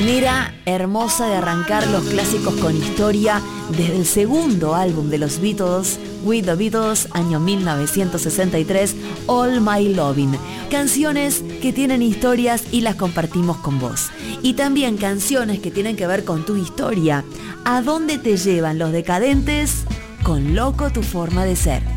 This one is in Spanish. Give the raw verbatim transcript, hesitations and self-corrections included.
Manera hermosa de arrancar los clásicos con historia desde el segundo álbum de los Beatles, With the Beatles, año mil novecientos sesenta y tres, All My Lovin'. Canciones que tienen historias y las compartimos con vos. Y también canciones que tienen que ver con tu historia. ¿A dónde te llevan los decadentes? Con Loco tu forma de ser.